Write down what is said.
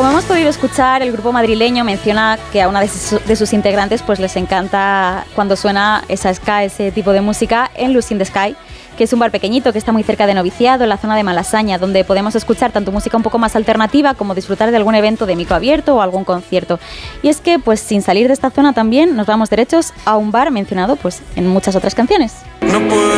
Como hemos podido escuchar, el grupo madrileño menciona que a una de sus integrantes pues les encanta cuando suena esa ska, ese tipo de música en Lucy in the Sky, que es un bar pequeñito que está muy cerca de Noviciado, en la zona de Malasaña, donde podemos escuchar tanto música un poco más alternativa como disfrutar de algún evento de micro abierto o algún concierto. Y es que, pues sin salir de esta zona también, nos vamos derechos a un bar mencionado pues en muchas otras canciones. No puedo